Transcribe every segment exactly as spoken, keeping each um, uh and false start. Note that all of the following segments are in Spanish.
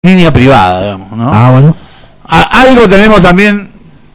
línea privada, digamos, ¿no? Ah, bueno. A, algo tenemos también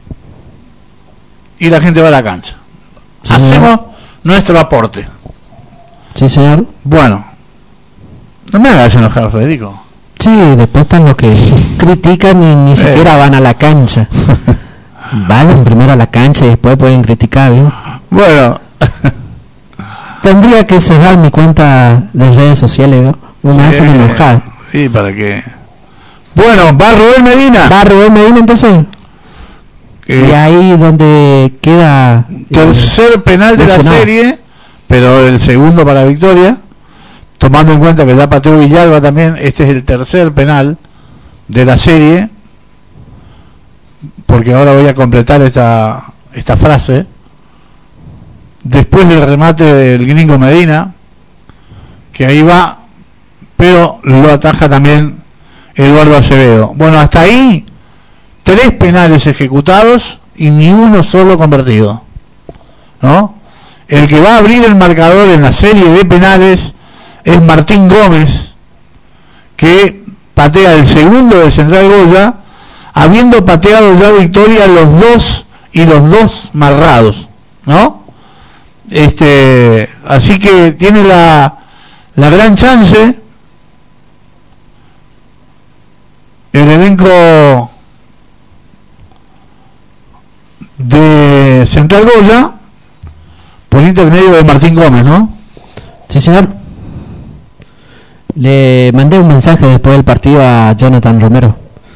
y la gente va a la cancha. Sí, hacemos señor. Nuestro aporte. Sí, señor. Bueno, no me hagas enojar, Federico. Sí, después están los que critican y ni eh. siquiera van a la cancha. Van primero a la cancha y después pueden criticar, ¿no? Bueno. Tendría que cerrar mi cuenta de redes sociales, ¿no? No me hacen eh, enojar. Sí, ¿para qué? Bueno, va Rubén Medina. Va Rubén Medina, entonces. Eh, y ahí donde queda... Tercer eh, penal de lesionado. La serie, pero el segundo para Victoria. Tomando en cuenta que ya pateó Villalba también, este es el tercer penal de la serie. Porque ahora voy a completar esta, esta frase. Después del remate del gringo Medina, que ahí va, pero lo ataja también Eduardo Acevedo. Bueno, hasta ahí, tres penales ejecutados y ni uno solo convertido, ¿no? El que va a abrir el marcador en la serie de penales es Martín Gómez, que patea el segundo de Central Goya, habiendo pateado ya Victoria los dos y los dos marrados, ¿no? Este, así que tiene la, la gran chance el elenco de Central Goya por intermedio de Martín Gómez, ¿no? Sí, señor. Le mandé un mensaje después del partido a Jonathan Romero,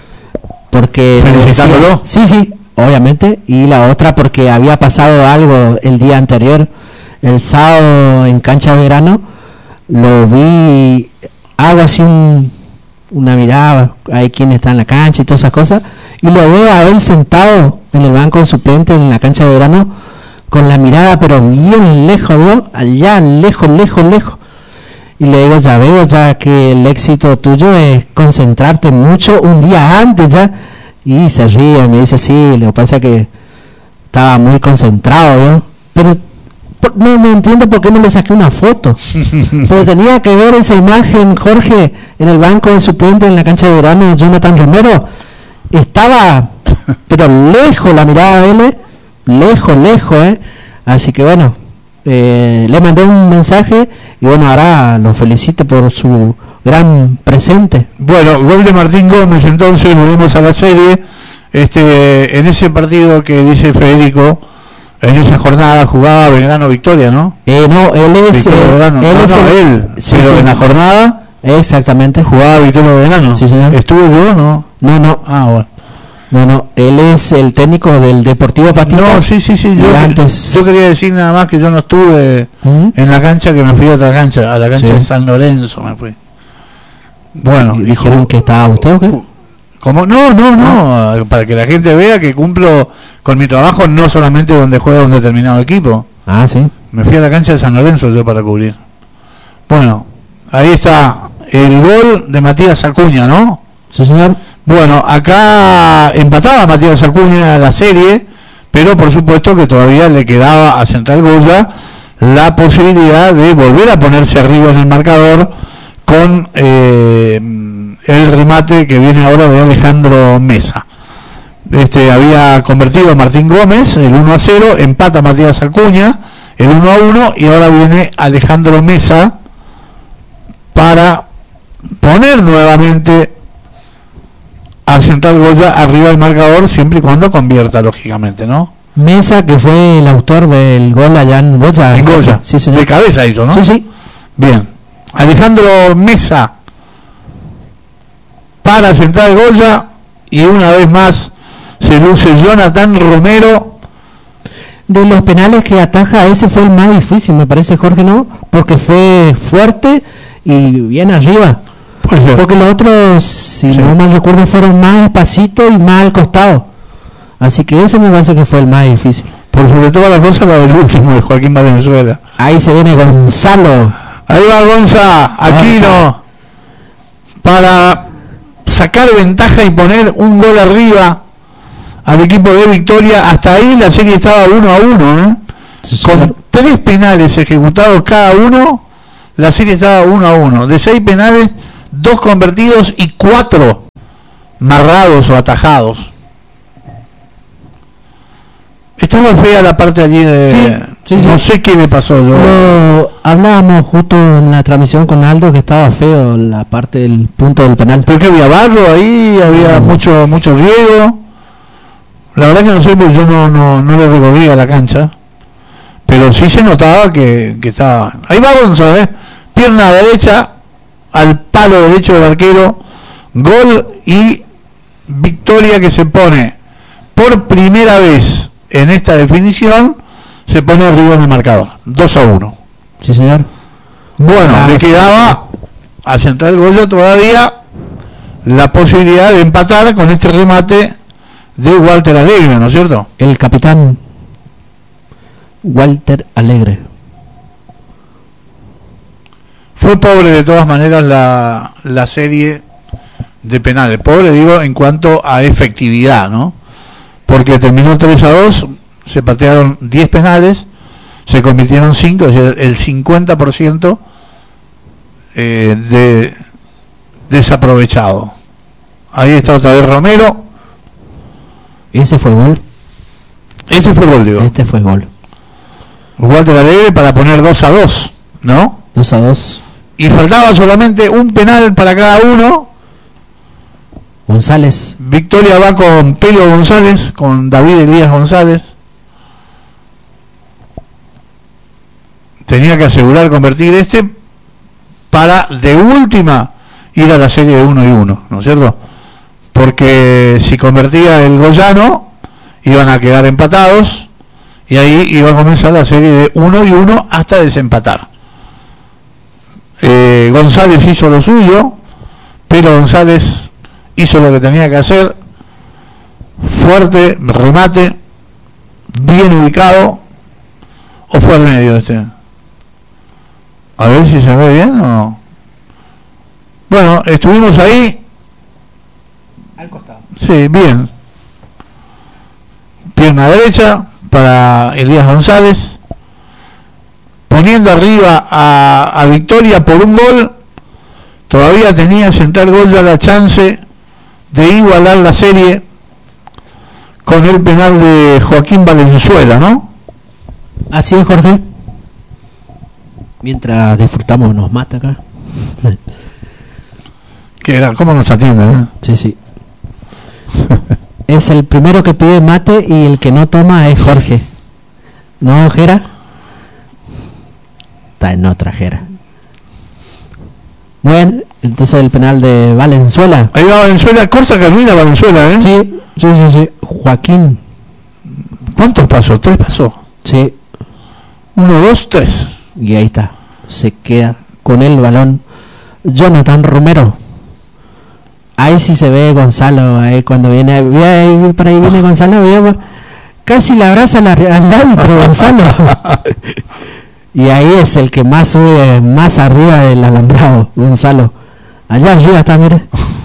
porque felicitándolo. Sí, sí, obviamente, y la otra porque había pasado algo el día anterior, el sábado en cancha de verano, lo vi, hago así un, una mirada, hay quien está en la cancha y todas esas cosas, y lo veo a él sentado en el banco de suplentes en la cancha de verano, con la mirada pero bien lejos, ¿no? Allá, lejos, lejos, lejos. Y le digo, ya veo ya que el éxito tuyo es concentrarte mucho un día antes ya. Y se ríe, me dice, sí, lo que pasa es que estaba muy concentrado, ¿no? Pero no, no entiendo por qué no le saqué una foto. Pero tenía que ver esa imagen, Jorge, en el banco de suplente en la cancha de verano, Jonathan Romero. Estaba, pero lejos la mirada de él, lejos, lejos, ¿eh? Así que bueno, eh, le mandé un mensaje y bueno, ahora lo felicito por su gran presente. Bueno, gol de Martín Gómez, entonces volvemos a la serie. Este, en ese partido que dice Federico, en esa jornada jugaba Belgrano Victoria, ¿no? Eh, no, él es, eh, él, no, es no, el, él, sí, pero sí, en la jornada exactamente jugaba Victoria Belgrano. Sí, señor. ¿Estuvo yo, no? No, no. Ah, bueno. No, no, él es el técnico del Deportivo Patito. No, sí, sí, sí. Yo, antes... yo quería decir nada más que yo no estuve ¿Mm? en la cancha, que me fui a otra cancha, a la cancha sí. de San Lorenzo me fui. Bueno, ¿Y dijeron dijo, que estaba usted o qué? ¿Cómo? No, no, no, ah. para que la gente vea que cumplo con mi trabajo, no solamente donde juega un determinado equipo. Ah, sí. Me fui a la cancha de San Lorenzo yo para cubrir. Bueno, ahí está el gol de Matías Acuña, ¿no? Sí, señor. Bueno, acá empataba Matías Acuña la serie, pero por supuesto que todavía le quedaba a Central Goya la posibilidad de volver a ponerse arriba en el marcador con eh, el remate que viene ahora de Alejandro Mesa. Este había convertido Martín Gómez el uno a cero, empata Matías Acuña el uno a uno y ahora viene Alejandro Mesa para poner nuevamente a Central Goya arriba del marcador, siempre y cuando convierta, lógicamente, ¿no? Mesa, que fue el autor del gol allá en Goya. En Goya, sí, señor. De cabeza hizo, ¿no? Sí, sí. Bien. Alejandro Mesa para Central Goya y una vez más se luce Jonathan Romero. De los penales que ataja, ese fue el más difícil, me parece, Jorge, ¿no? Porque fue fuerte y bien arriba. Porque los otros, si sí. no mal recuerdo, fueron más despacito y más al costado. Así que ese me parece que fue el más difícil. Por sobre todo la cosa, la del último, de Joaquín Valenzuela. Ahí se viene Gonzalo. Ahí va Gonza, Aquino, para sacar ventaja y poner un gol arriba al equipo de Victoria. Hasta ahí la serie estaba uno a uno, ¿eh? Sí, con sí. tres penales ejecutados cada uno, la serie estaba uno a uno. De seis penales, dos convertidos y cuatro marrados o atajados. Estaba fea la parte allí de... Sí, sí, no sí. sé qué le pasó. Yo Lo, hablábamos justo en la transmisión con Aldo que estaba feo la parte del punto del penal. Porque había barro ahí, había Mm. mucho mucho riego. La verdad que no sé, porque yo no, no, no le recorría la cancha. Pero sí se notaba que, que estaba... Ahí va González, pierna derecha al palo derecho del arquero, gol y victoria que se pone por primera vez en esta definición, se pone arriba en el marcador, dos a uno. Sí, señor. Bueno, Ah, le sí. quedaba a Central Goya todavía la posibilidad de empatar con este remate de Walter Alegre, ¿no es cierto? El capitán Walter Alegre. Fue pobre de todas maneras la, la serie de penales. Pobre, digo, en cuanto a efectividad, ¿no? Porque terminó tres a dos, se patearon diez penales, se convirtieron cinco, es decir, el cincuenta por ciento eh, de desaprovechado. Ahí está otra vez Romero. Ese fue gol. Ese fue el gol, digo. Este fue gol. Walter Alegre para poner dos a dos, ¿no? dos a dos. Y faltaba solamente un penal para cada uno. González. Victoria va con Pelio González, con David Elías González. Tenía que asegurar convertir este para de última ir a la serie de uno y uno, ¿no es cierto? Porque si convertía el Goyano iban a quedar empatados y ahí iba a comenzar la serie de uno y uno hasta desempatar. Eh, González hizo lo suyo, pero González hizo lo que tenía que hacer, fuerte, remate, bien ubicado, o fue al medio este. A ver si se ve bien o no. Bueno, estuvimos ahí. Al costado. Sí, bien. Pierna derecha para Elías González, poniendo arriba a, a Victoria por un gol. Todavía tenía Central Goya la chance de igualar la serie con el penal de Joaquín Valenzuela, ¿no? Así es, Jorge. Mientras disfrutamos, nos mata acá. Que era, ¿cómo nos atiende? ¿Eh? Sí, sí. Es el primero que pide mate y el que no toma es Jorge. ¿No, Jera? Está en otra, Jera. Bueno, entonces el penal de Valenzuela. Ahí va Valenzuela, corta carrera Valenzuela, ¿eh? Sí, sí, sí, sí. Joaquín. ¿Cuántos pasos? ¿Tres pasos? Sí. Uno, dos, tres. Y ahí está. Se queda con el balón Jonathan Romero. Ahí sí se ve Gonzalo, ahí cuando viene, ahí, por ahí viene Gonzalo, viene, casi le abraza al árbitro Gonzalo. Y ahí es el que más sube, más arriba del alambrado, Gonzalo. Allá arriba está, mire.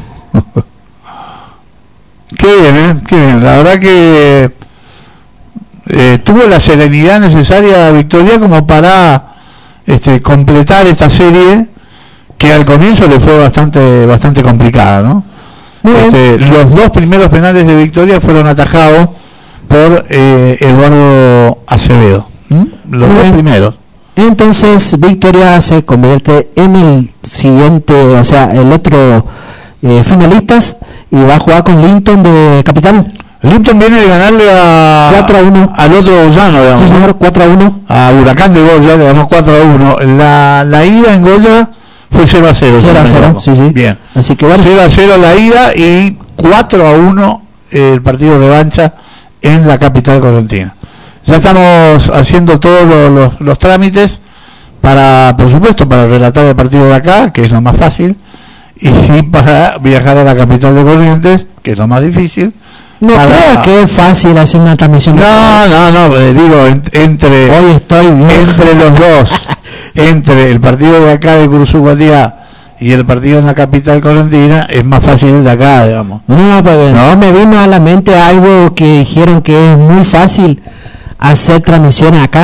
Qué bien, ¿eh? Qué bien. La verdad que eh, tuvo la serenidad necesaria Victoria como para este, completar esta serie que al comienzo le fue bastante bastante complicada, ¿no? Este, los dos primeros penales de Victoria fueron atajados por eh, Eduardo Acevedo. ¿Mm? Los Muy dos bien. primeros. Entonces Victoria se convierte en el siguiente, o sea, el otro eh, finalistas y va a jugar con Linton de Capital. Linton viene de ganarle a cuatro a uno al otro Goyano, digamos. Sí, señor, cuatro a uno. A Huracán de Goya le damos cuatro a uno. La, la ida en Goya fue cero a cero. cero a cero, sí, sí. Bien. Así que bueno. cero a cero la ida y cuatro a uno el partido de revancha en la capital correntina. Ya estamos haciendo todos los, los, los trámites para, por supuesto, para relatar el partido de acá, que es lo más fácil, y, y para viajar a la capital de Corrientes, que es lo más difícil. No para... creo que es fácil hacer una transmisión. No, no, no, eh, digo, en, entre Hoy estoy bien. entre los dos, entre el partido de acá de Cursuguatía y el partido en la capital correntina, es más fácil el de acá, digamos. No, no, pues no me vino a la mente algo que dijeron que es muy fácil hacer transmisiones acá.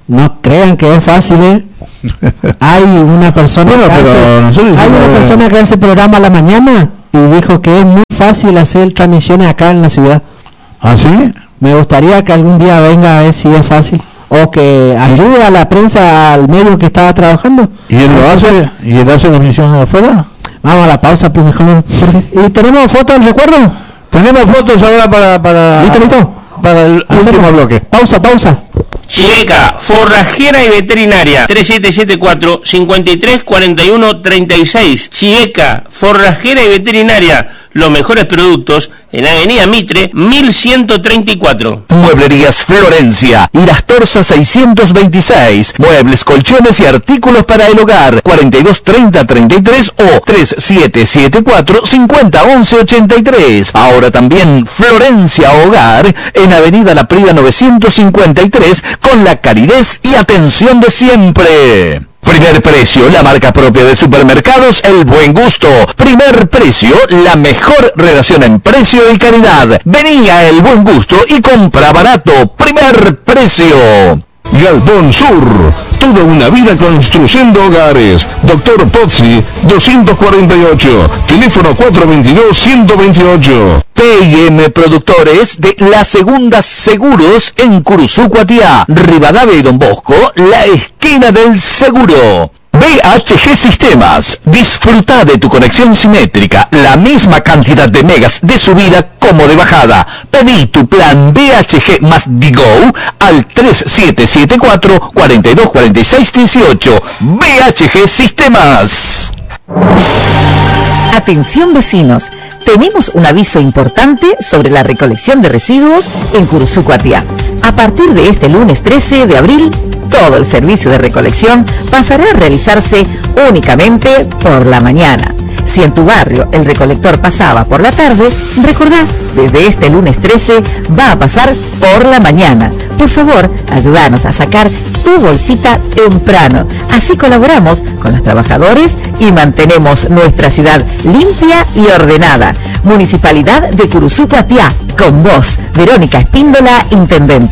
no crean que es fácil, ¿eh? Hay una persona bueno, que pero hace, hay una que... persona que hace programa a la mañana y dijo que es muy fácil hacer transmisiones acá en la ciudad. ¿Ah, sí? Me gustaría que algún día venga a ver si es fácil o que ayude a la prensa, al medio que estaba trabajando. ¿Y él lo hace? ¿Y él hace transmisiones de afuera? Vamos a la pausa, pues mejor. ¿Y tenemos fotos del recuerdo? Tenemos fotos ahora para para ¿Listo, listo? Para el Hacemos. último bloque. Pausa, pausa. Chiveca, forrajera y veterinaria, tres siete siete cuatro, cinco tres cuatro uno tres seis. Chiveca, forrajera y veterinaria, los mejores productos en Avenida Mitre, mil ciento treinta y cuatro. Mueblerías Florencia, Irastorza seiscientos veintiséis. Muebles, colchones y artículos para el hogar. cuarenta y dos treinta treinta y tres o tres siete siete cuatro cincuenta once ochenta y tres. Ahora también Florencia Hogar en Avenida La Prida novecientos cincuenta y tres con la calidez y atención de siempre. Primer Precio, la marca propia de supermercados El Buen Gusto. Primer Precio, la mejor relación en precio y calidad. Vení a El Buen Gusto y compra barato. Primer Precio. Galpón Sur, toda una vida construyendo hogares. Doctor Pozzi, doscientos cuarenta y ocho, teléfono cuatro veintidós, ciento veintiocho. P y M Productores de La Segunda Seguros en Curuzú, Cuatiá, Rivadavia y Don Bosco, la esquina del seguro. B H G Sistemas, disfruta de tu conexión simétrica, la misma cantidad de megas de subida como de bajada. Pedí tu plan B H G más Digo al tres siete siete cuatro, cuatro dos cuatro seis uno ocho. B H G Sistemas. Atención vecinos, tenemos un aviso importante sobre la recolección de residuos en Curuzú, Cuatiá. A partir de este lunes trece de abril, todo el servicio de recolección pasará a realizarse únicamente por la mañana. Si en tu barrio el recolector pasaba por la tarde, recordá, desde este lunes trece va a pasar por la mañana. Por favor, ayúdanos a sacar tu bolsita temprano. Así colaboramos con los trabajadores y mantenemos nuestra ciudad limpia y ordenada. Municipalidad de Curuzú, Cuatiá, con vos, Verónica Espíndola, Intendente.